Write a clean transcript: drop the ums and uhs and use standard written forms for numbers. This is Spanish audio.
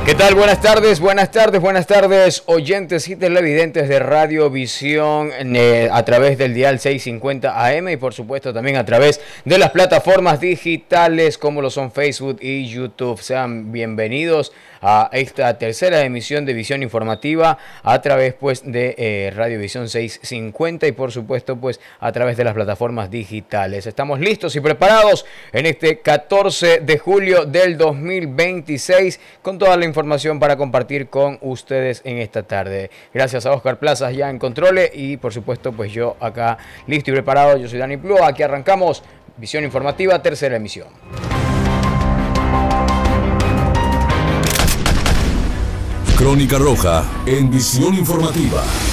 ¿Qué tal? Buenas tardes, oyentes y televidentes de Radio Visión a través del dial 650 AM y por supuesto también a través de las plataformas digitales como lo son Facebook y YouTube. Sean bienvenidos a esta tercera emisión de Visión Informativa a través pues de Radio Visión 650 y por supuesto pues a través de las plataformas digitales. Estamos listos y preparados en este 14 de julio del 2026 con toda la información para compartir con ustedes en esta tarde. Gracias a Oscar Plazas ya en controles y por supuesto pues yo acá listo y preparado. Yo soy Dani Plúa, aquí arrancamos Visión Informativa, tercera emisión. Crónica Roja en Visión Informativa.